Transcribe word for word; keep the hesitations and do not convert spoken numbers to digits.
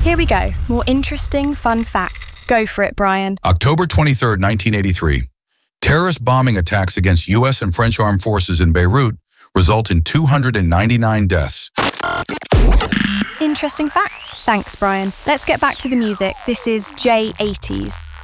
Here we go. More interesting, fun facts. Go for it, Brian. October twenty-third, nineteen eighty-three. Terrorist bombing attacks against U S and French armed forces in Beirut result in two hundred ninety-nine deaths. Interesting fact. Thanks, Brian. Let's get back to the music. This is J eighties.